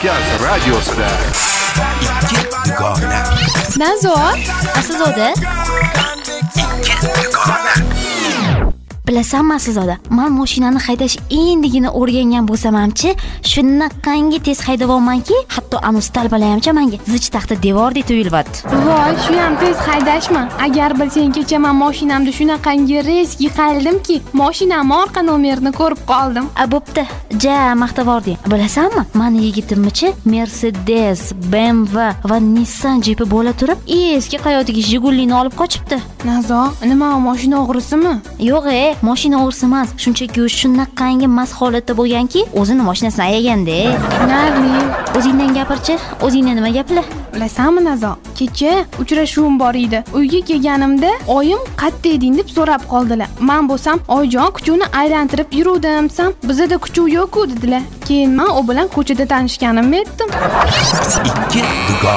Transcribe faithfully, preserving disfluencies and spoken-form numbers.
Kavkaz radiosida ikki dugona. Nazo, Aslzoda. Ikki dugona. Bilasanmi Aslzoda, men mashinani haydash endigina o'rgangan bo'lsam-chi, shunaqangi tez haydayapmanki, hatto anus talbalayamcha menga zich taxta devordek tuyulyapti. Voy, shu ham tez haydashmi? Agar bilsang, kecha men mashinamda shunaqangi reys yiqildimki, mashinamning orqa nomerini ko'rib qoldim. A bo'pti, ja maqtavording. Bilasanmi, meni yigitimchi Mercedes, B M W va Nissan jipi bo'la turib, eski qayotiga Jigulini olib qochibdi. Nazo, nima u mashina o'g'risimi? Yo'q-e, mashina o'g'risi emas. Shunchaki u shunaqangi mast holatda bo'lganki, o'zini mashinasini ayaganda. Nari, O'zingdan gapirchi, o'zingdan nima gapla? bilasanmi Nazo? Kecha uchrashuvim bor edi. Uyga kelganimda oyim qatta eding deb so'rab qoldilar. Men bo'lsam, "Oyjon, kuchuvni aylantirib yuruvdim" desam, "Bizda kuchuv yo'q-ku" dedilar. Keyin men u bilan ko'chada tanishganimni aytdim. ikki dugona.